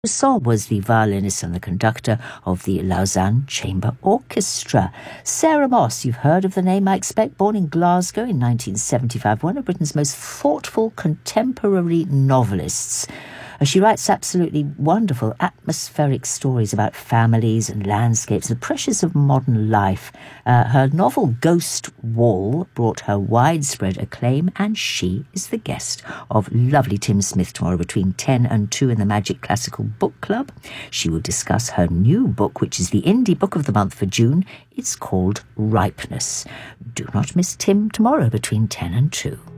Rousseau was the violinist and the conductor of the Lausanne Chamber Orchestra. Sarah Moss, you've heard of the name, I expect, born in Glasgow in 1975, one of Britain's most thoughtful contemporary novelists. She writes absolutely wonderful atmospheric stories about families and landscapes, the pressures of modern life. Her novel Ghost Wall brought her widespread acclaim, and she is the guest of lovely Tim Smith tomorrow between 10 and 2 in the Magic Classical Book Club. She will discuss her new book, which is the Indie Book of the Month for June. It's called Ripeness. Do not miss Tim tomorrow between 10 and 2.